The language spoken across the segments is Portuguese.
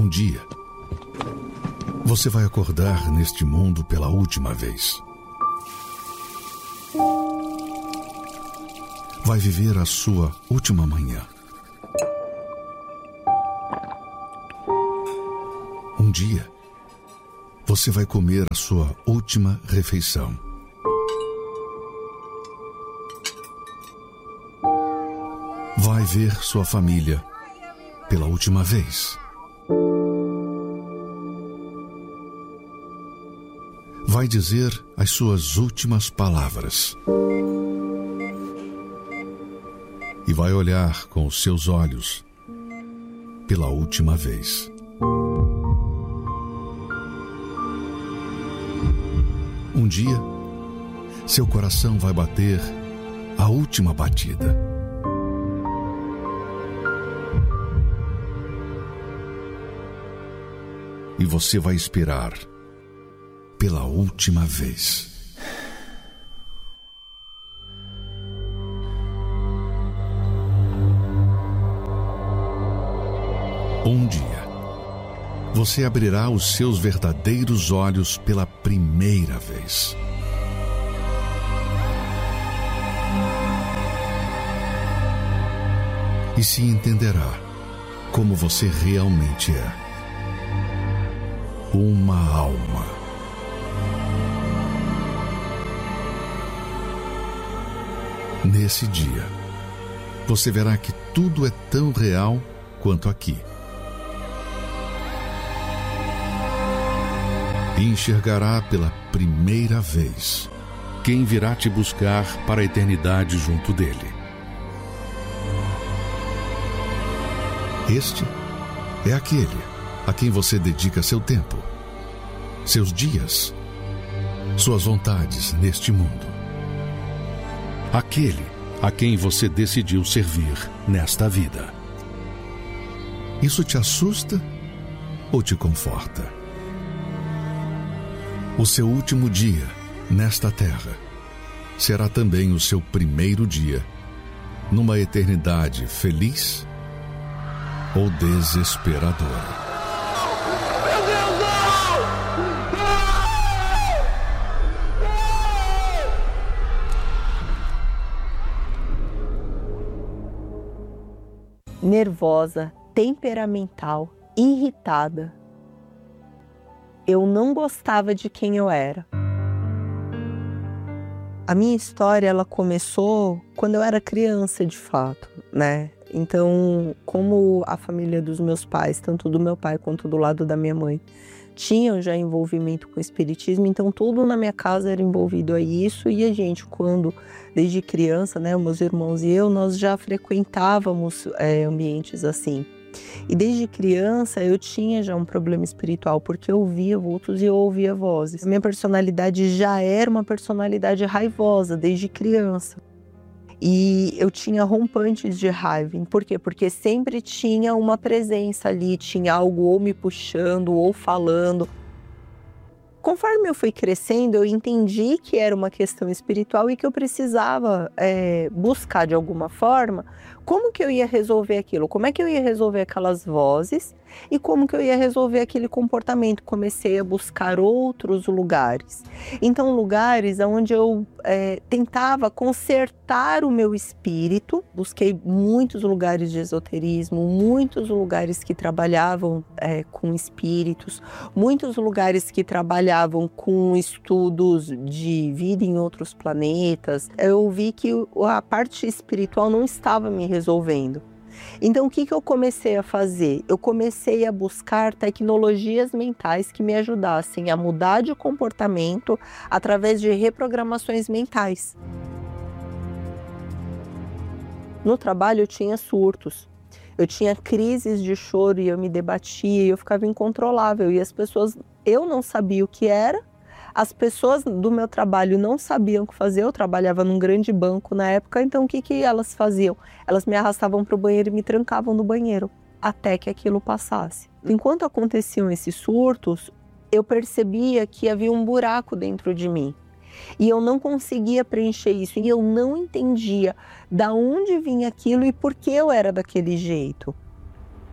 Um dia, você vai acordar neste mundo pela última vez. Vai viver a sua última manhã. Um dia, você vai comer a sua última refeição. Vai ver sua família pela última vez. Vai dizer as suas últimas palavras. E vai olhar com os seus olhos pela última vez. Um dia, seu coração vai bater a última batida. E você vai esperar pela última vez. Um dia, você abrirá os seus verdadeiros olhos pela primeira vez. E se entenderá como você realmente é. Uma alma. Nesse dia, você verá que tudo é tão real quanto aqui. E enxergará pela primeira vez quem virá te buscar para a eternidade junto dele. Este é aquele a quem você dedica seu tempo, seus dias, suas vontades neste mundo. Aquele a quem você decidiu servir nesta vida. Isso te assusta ou te conforta? O seu último dia nesta terra será também o seu primeiro dia numa eternidade feliz ou desesperadora. Meu Deus, não! Nervosa, temperamental, irritada. Eu não gostava de quem eu era. A minha história, ela começou quando eu era criança, de fato, né? Então, como a família dos meus pais, tanto do meu pai quanto do lado da minha mãe, tinham já envolvimento com o espiritismo, então tudo na minha casa era envolvido a isso. E a gente, quando, desde criança, né, meus irmãos e eu, nós já frequentávamos ambientes assim. E desde criança eu tinha já um problema espiritual, porque eu ouvia vultos e eu ouvia vozes. A minha personalidade já era uma personalidade raivosa desde criança. E eu tinha rompantes de raiva. Por quê? Porque sempre tinha uma presença ali, tinha algo ou me puxando ou falando. Conforme eu fui crescendo, eu entendi que era uma questão espiritual e que eu precisava buscar de alguma forma como que eu ia resolver aquilo, como é que eu ia resolver aquelas vozes e como que eu ia resolver aquele comportamento. Comecei a buscar outros lugares. Então, lugares onde eu tentava consertar o meu espírito. Busquei muitos lugares de esoterismo, muitos lugares que trabalhavam com espíritos, muitos lugares que trabalhavam com estudos de vida em outros planetas. Eu vi que a parte espiritual não estava me resolvendo. Então, o que eu comecei a fazer? Eu comecei a buscar tecnologias mentais que me ajudassem a mudar de comportamento através de reprogramações mentais. No trabalho eu tinha surtos, eu tinha crises de choro e eu me debatia e eu ficava incontrolável. E as pessoas, eu não sabia o que era, as pessoas do meu trabalho não sabiam o que fazer. Eu trabalhava num grande banco na época, então o que elas faziam? Elas me arrastavam para o banheiro e me trancavam no banheiro, até que aquilo passasse. Enquanto aconteciam esses surtos, eu percebia que havia um buraco dentro de mim. E eu não conseguia preencher isso, e eu não entendia de onde vinha aquilo e por que eu era daquele jeito.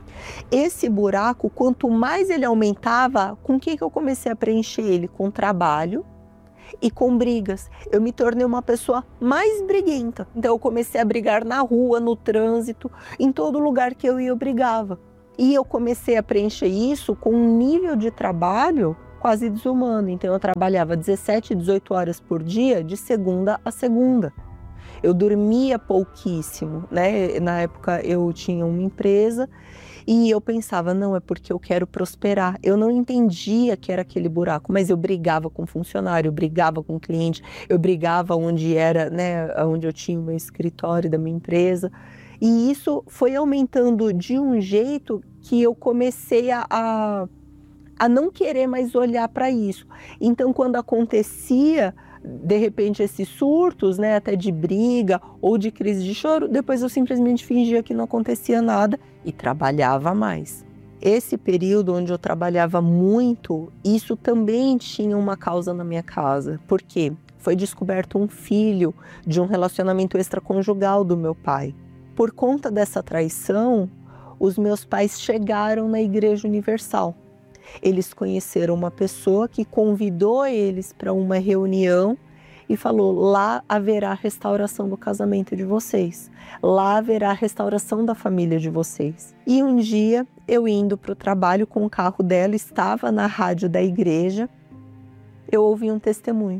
Esse buraco, quanto mais ele aumentava, com o que eu comecei a preencher ele? Com trabalho e com brigas. Eu me tornei uma pessoa mais briguenta. Então eu comecei a brigar na rua, no trânsito, em todo lugar que eu ia eu brigava. E eu comecei a preencher isso com um nível de trabalho quase desumano. Então eu trabalhava 17, 18 horas por dia, de segunda a segunda. Eu dormia pouquíssimo, né? Na época eu tinha uma empresa e eu pensava, não, é porque eu quero prosperar. Eu não entendia que era aquele buraco, mas eu brigava com funcionário, eu brigava com cliente, eu brigava onde era, né, onde eu tinha o meu escritório da minha empresa. E isso foi aumentando de um jeito que eu comecei a não querer mais olhar para isso. Então, quando acontecia, de repente, esses surtos, né, até de briga ou de crise de choro, depois eu simplesmente fingia que não acontecia nada e trabalhava mais. Esse período onde eu trabalhava muito, isso também tinha uma causa na minha casa. Por quê? Foi descoberto um filho de um relacionamento extraconjugal do meu pai. Por conta dessa traição, os meus pais chegaram na Igreja Universal. Eles conheceram uma pessoa que convidou eles para uma reunião e falou: lá haverá restauração do casamento de vocês, lá haverá restauração da família de vocês. E um dia, eu indo para o trabalho com o carro dela, estava na rádio da igreja, eu ouvi um testemunho.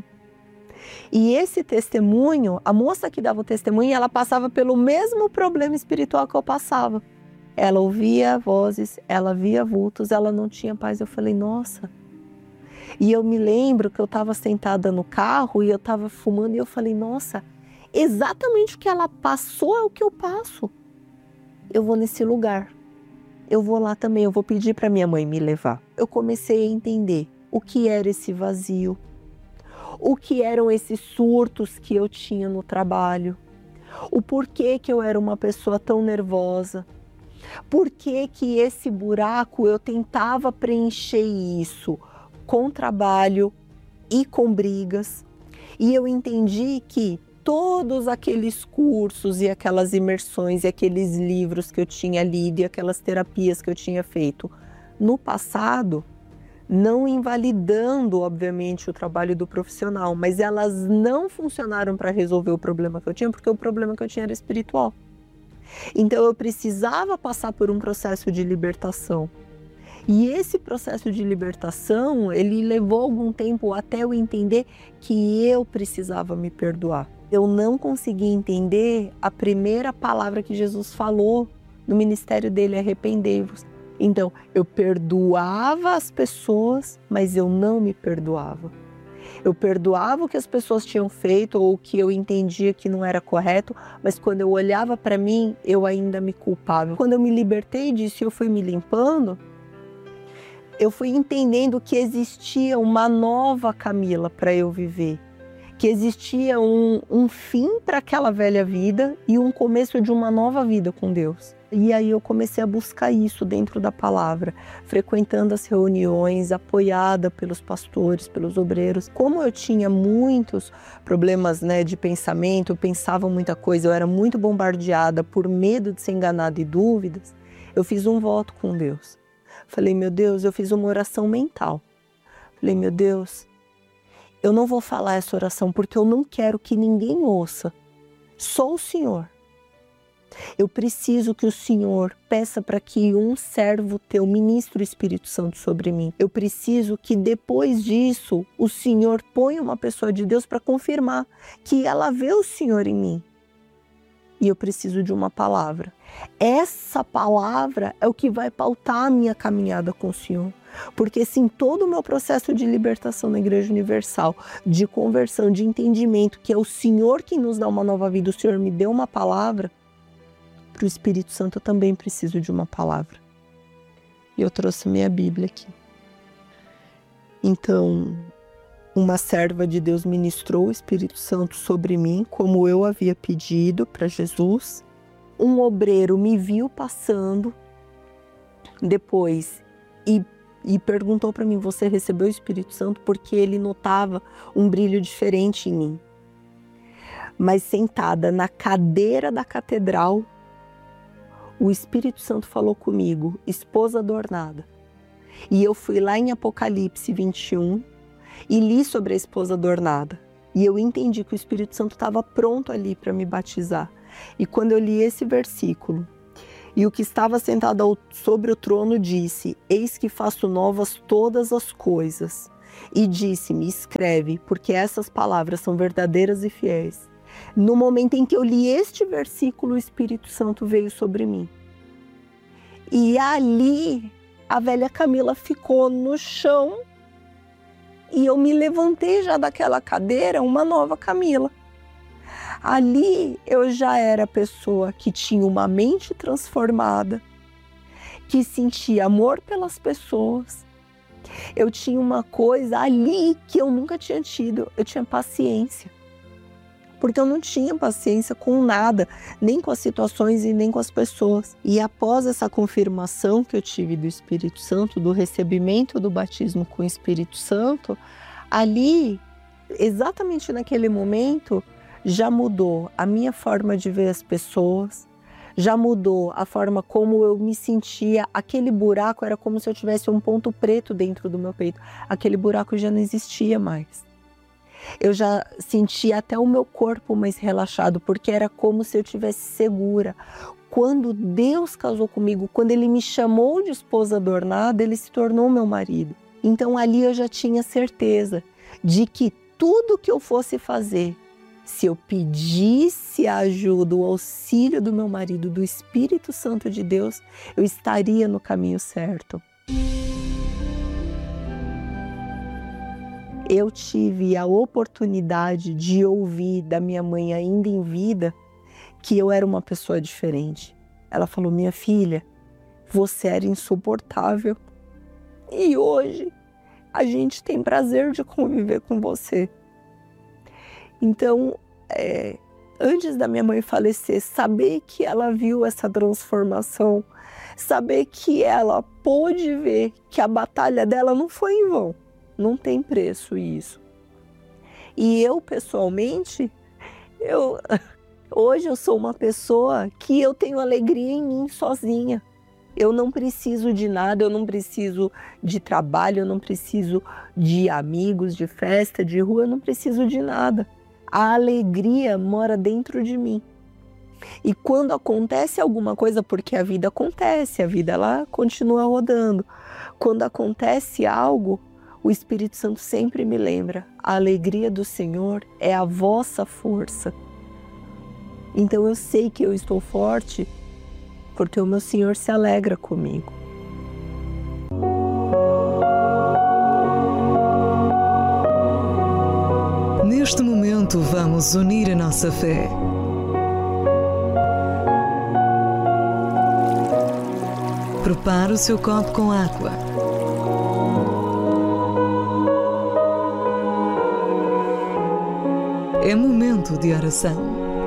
E esse testemunho, a moça que dava o testemunho, ela passava pelo mesmo problema espiritual que eu passava. Ela ouvia vozes, ela via vultos, ela não tinha paz. Eu falei, nossa. E eu me lembro que eu estava sentada no carro e eu estava fumando e eu falei, nossa, exatamente o que ela passou é o que eu passo. Eu vou nesse lugar, eu vou lá também, eu vou pedir para minha mãe me levar. Eu comecei a entender o que era esse vazio, o que eram esses surtos que eu tinha no trabalho, o porquê que eu era uma pessoa tão nervosa, por que que esse buraco eu tentava preencher isso com trabalho e com brigas. E eu entendi que todos aqueles cursos e aquelas imersões e aqueles livros que eu tinha lido e aquelas terapias que eu tinha feito no passado, não invalidando, obviamente, o trabalho do profissional, mas elas não funcionaram para resolver o problema que eu tinha, porque o problema que eu tinha era espiritual. Então eu precisava passar por um processo de libertação. E esse processo de libertação, ele levou algum tempo até eu entender que eu precisava me perdoar. Eu não consegui entender a primeira palavra que Jesus falou no ministério dele, arrependei-vos. Então, eu perdoava as pessoas, mas eu não me perdoava. Eu perdoava o que as pessoas tinham feito ou o que eu entendia que não era correto, mas quando eu olhava para mim, eu ainda me culpava. Quando eu me libertei disso e eu fui me limpando, eu fui entendendo que existia uma nova Camila para eu viver, que existia um fim para aquela velha vida e um começo de uma nova vida com Deus. E aí eu comecei a buscar isso dentro da palavra, frequentando as reuniões, apoiada pelos pastores, pelos obreiros. Como eu tinha muitos problemas, né, de pensamento, eu pensava muita coisa, eu era muito bombardeada por medo de ser enganada e dúvidas, eu fiz um voto com Deus. Falei, meu Deus, eu fiz uma oração mental. Falei, meu Deus, eu não vou falar essa oração porque eu não quero que ninguém ouça. Só o Senhor. Eu preciso que o Senhor peça para que um servo teu ministre o Espírito Santo sobre mim. Eu preciso que depois disso o Senhor ponha uma pessoa de Deus para confirmar que ela vê o Senhor em mim. E eu preciso de uma palavra. Essa palavra é o que vai pautar a minha caminhada com o Senhor. Porque se em todo o meu processo de libertação na Igreja Universal, de conversão, de entendimento, que é o Senhor que nos dá uma nova vida, o Senhor me deu uma palavra, para o Espírito Santo eu também preciso de uma palavra. E eu trouxe minha Bíblia aqui. Então, uma serva de Deus ministrou o Espírito Santo sobre mim, como eu havia pedido para Jesus. Um obreiro me viu passando depois e perguntou para mim, você recebeu o Espírito Santo? Porque ele notava um brilho diferente em mim. Mas sentada na cadeira da catedral, o Espírito Santo falou comigo, esposa adornada. E eu fui lá em Apocalipse 21 e li sobre a esposa adornada. E eu entendi que o Espírito Santo estava pronto ali para me batizar. E quando eu li esse versículo, e o que estava sentado sobre o trono disse, eis que faço novas todas as coisas. E disse-me, escreve, porque essas palavras são verdadeiras e fiéis. No momento em que eu li este versículo, o Espírito Santo veio sobre mim. E ali, a velha Camila ficou no chão e eu me levantei já daquela cadeira, uma nova Camila. Ali eu já era a pessoa que tinha uma mente transformada, que sentia amor pelas pessoas. Eu tinha uma coisa ali que eu nunca tinha tido, eu tinha paciência. Porque eu não tinha paciência com nada, nem com as situações e nem com as pessoas. E após essa confirmação que eu tive do Espírito Santo, do recebimento do batismo com o Espírito Santo, ali, exatamente naquele momento, já mudou a minha forma de ver as pessoas, já mudou a forma como eu me sentia. Aquele buraco era como se eu tivesse um ponto preto dentro do meu peito. Aquele buraco já não existia mais. Eu já sentia até o meu corpo mais relaxado, porque era como se eu estivesse segura. Quando Deus casou comigo, quando Ele me chamou de esposa adornada, Ele se tornou meu marido. Então ali eu já tinha certeza de que tudo que eu fosse fazer, se eu pedisse a ajuda, o auxílio do meu marido, do Espírito Santo de Deus, eu estaria no caminho certo. Eu tive a oportunidade de ouvir da minha mãe ainda em vida que eu era uma pessoa diferente. Ela falou, minha filha, você era insuportável e hoje a gente tem prazer de conviver com você. Então, antes da minha mãe falecer, saber que ela viu essa transformação, saber que ela pôde ver que a batalha dela não foi em vão. Não tem preço isso. E eu, pessoalmente, hoje eu sou uma pessoa que eu tenho alegria em mim sozinha. Eu não preciso de nada, eu não preciso de trabalho, eu não preciso de amigos, de festa, de rua, eu não preciso de nada. A alegria mora dentro de mim. E quando acontece alguma coisa, porque a vida acontece, a vida ela continua rodando. Quando acontece algo, o Espírito Santo sempre me lembra, a alegria do Senhor é a vossa força. Então eu sei que eu estou forte, porque o meu Senhor se alegra comigo. Neste momento vamos unir a nossa fé. Prepare o seu copo com água. É momento de oração.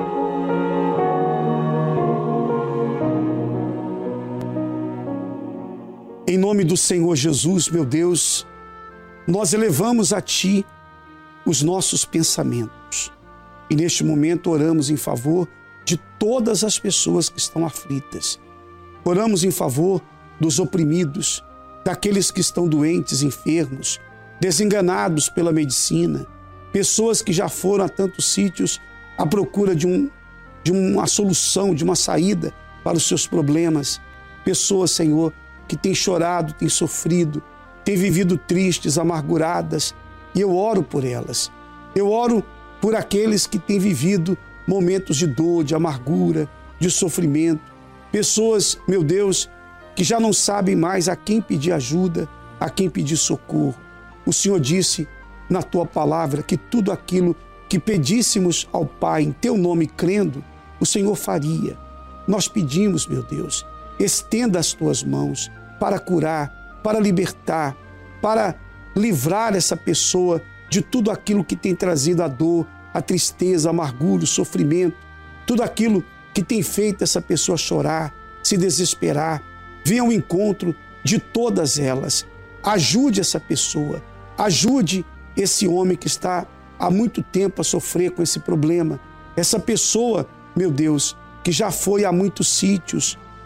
Em nome do Senhor Jesus, meu Deus, nós elevamos a Ti os nossos pensamentos. E neste momento oramos em favor de todas as pessoas que estão aflitas. Oramos em favor dos oprimidos, daqueles que estão doentes, enfermos, desenganados pela medicina, pessoas que já foram a tantos sítios à procura de uma solução, de uma saída para os seus problemas. Pessoas, Senhor, que têm chorado, têm sofrido, têm vivido tristes, amarguradas. E eu oro por elas. Eu oro por aqueles que têm vivido momentos de dor, de amargura, de sofrimento. Pessoas, meu Deus, que já não sabem mais a quem pedir ajuda, a quem pedir socorro. O Senhor disse na Tua palavra que tudo aquilo que pedíssemos ao Pai em Teu nome crendo, o Senhor faria. Nós pedimos, meu Deus, estenda as Tuas mãos para curar, para libertar, para livrar essa pessoa de tudo aquilo que tem trazido a dor, a tristeza, a amargura, o sofrimento, tudo aquilo que tem feito essa pessoa chorar, se desesperar. Venha ao encontro de todas elas. Ajude essa pessoa, ajude esse homem que está há muito tempo a sofrer com esse problema. Essa pessoa, meu Deus, que já foi a muitos sítios,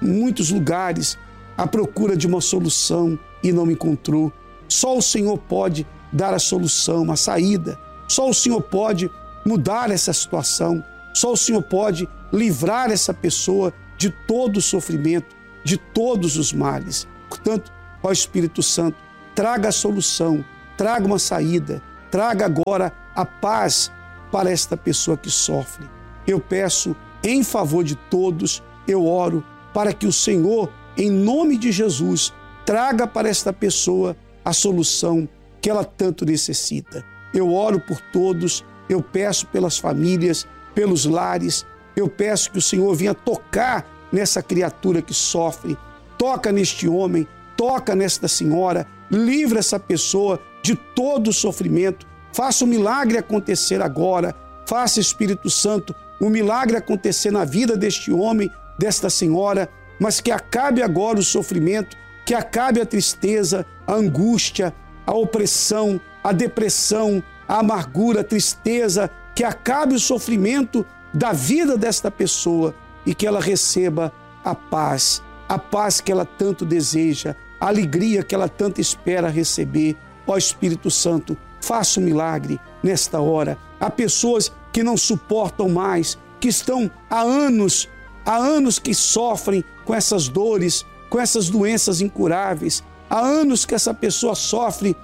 muitos lugares à procura de uma solução e não encontrou. Só o Senhor pode dar a solução, a saída. Só o Senhor pode mudar essa situação. Só o Senhor pode livrar essa pessoa de todo o sofrimento, de todos os males. Portanto, ó Espírito Santo, traga a solução, traga uma saída, traga agora a paz para esta pessoa que sofre. Eu peço em favor de todos, eu oro para que o Senhor, em nome de Jesus, traga para esta pessoa a solução que ela tanto necessita. Eu oro por todos, eu peço pelas famílias, pelos lares, eu peço que o Senhor venha tocar nessa criatura que sofre, toca neste homem, toca nesta senhora, livra essa pessoa de todo o sofrimento, faça o milagre acontecer agora, faça, Espírito Santo, o milagre acontecer na vida deste homem, desta senhora, mas que acabe agora o sofrimento, que acabe a tristeza, a angústia, a opressão, a depressão, a amargura, a tristeza, que acabe o sofrimento da vida desta pessoa e que ela receba a paz que ela tanto deseja, a alegria que ela tanto espera receber. Ó Espírito Santo, faça um milagre nesta hora. Há pessoas que não suportam mais, que estão há anos que sofrem com essas dores, com essas doenças incuráveis. Há anos que essa pessoa sofre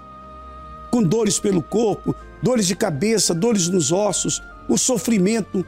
com dores pelo corpo, dores de cabeça, dores nos ossos. O sofrimento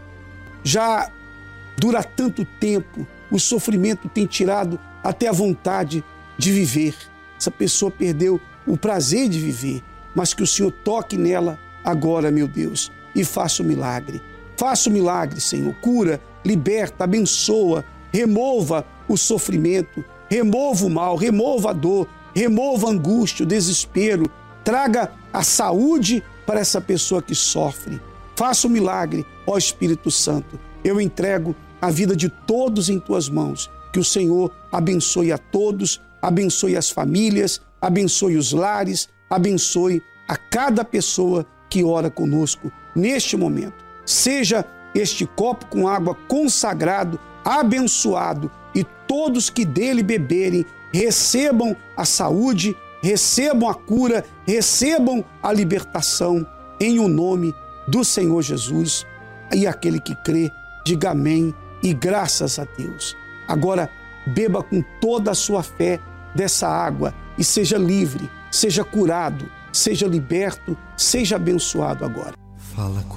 já dura tanto tempo, o sofrimento tem tirado até a vontade de viver. Essa pessoa perdeu o prazer de viver, mas que o Senhor toque nela agora, meu Deus, e faça o milagre. Faça o milagre, Senhor. Cura, liberta, abençoa, remova o sofrimento, remova o mal, remova a dor, remova a angústia, o desespero. Traga a saúde para essa pessoa que sofre. Faça o milagre, ó Espírito Santo. Eu entrego a vida de todos em tuas mãos. Que o Senhor abençoe a todos, abençoe as famílias, abençoe os lares, abençoe a cada pessoa que ora conosco neste momento. Seja este copo com água consagrado, abençoado, e todos que dele beberem recebam a saúde, recebam a cura, recebam a libertação, em o nome do Senhor Jesus. E aquele que crê, diga amém e graças a Deus. Agora, beba com toda a sua fé dessa água e seja livre, seja curado, seja liberto, seja abençoado agora. Fala